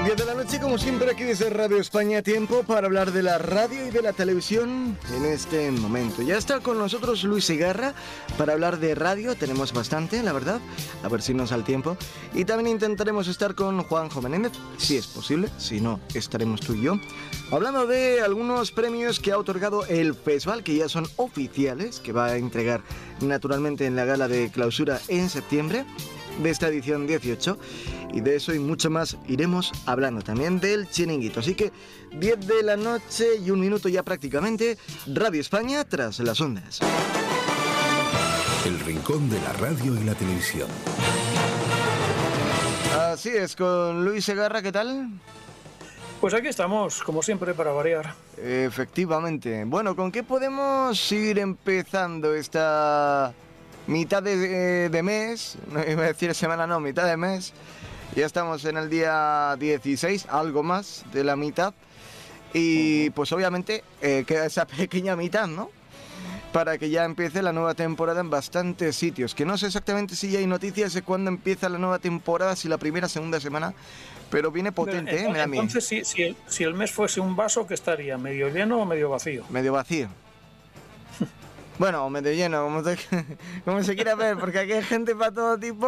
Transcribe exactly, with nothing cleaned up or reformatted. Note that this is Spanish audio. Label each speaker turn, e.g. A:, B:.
A: diez de la noche, como siempre, aquí desde Radio España, tiempo para hablar de la radio y de la televisión en este momento. Ya está con nosotros Luis Segarra para hablar de radio, tenemos bastante, la verdad, a ver si nos da el tiempo. Y también intentaremos estar con Juanjo Menéndez, si es posible, si no, estaremos tú y yo, hablando de algunos premios que ha otorgado el festival, que ya son oficiales, que va a entregar naturalmente en la gala de clausura en septiembre de esta edición dieciocho, y de eso y mucho más iremos hablando, también del Chiringuito. Así que diez de la noche y un minuto ya prácticamente, Radio España tras las ondas.
B: El rincón de la radio y la televisión.
A: Así es, con Luis Segarra, ¿qué tal?
C: Pues aquí estamos, como siempre, para variar.
A: Efectivamente. Bueno, ¿con qué podemos ir empezando esta mitad de, de mes? No iba a decir semana, no, mitad de mes. Ya estamos en el día dieciséis, algo más de la mitad. Y pues obviamente eh, queda esa pequeña mitad, ¿no? Para que ya empiece la nueva temporada en bastantes sitios. Que no sé exactamente si ya hay noticias de cuándo empieza la nueva temporada, si la primera, segunda semana. Pero viene potente,
C: entonces,
A: ¿eh? Mira a mí.
C: Entonces, si, si, el, si el mes fuese un vaso, ¿qué estaría? ¿Medio lleno o medio vacío?
A: Medio vacío. Bueno, o medio lleno, como se, como se quiera ver, porque aquí hay gente para todo tipo.